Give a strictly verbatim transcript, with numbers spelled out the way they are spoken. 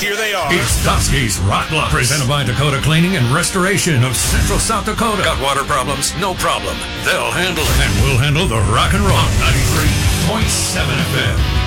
Here they are. It's Dusky's Rock Blocks, presented by Dakota Cleaning and Restoration of Central South Dakota. Got water problems? No problem. They'll handle it. And we'll handle the rock and roll. ninety-three point seven F M.